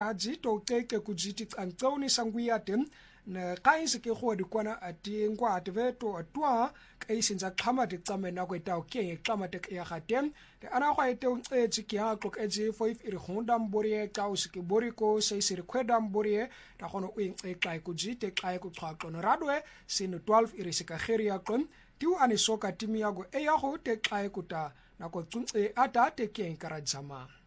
aji to teke kujiti angtoni sanguyatem na kaisi ke go di kwana atingwa atveto atwa kaisi nza xhama de tsamena go eta ke xhama de ya gatem de ana go ete uncetsi ke ha xok eji 5 iri gonda mborie xa usike boriko seisi rekweda mborie ta gono u incexa kujite xa ku xhaxo no radwe sino 12 iri sika kheria qon tiu anisoka timi yago eyago te xa kuta nako tsunce ata te ke enkarajama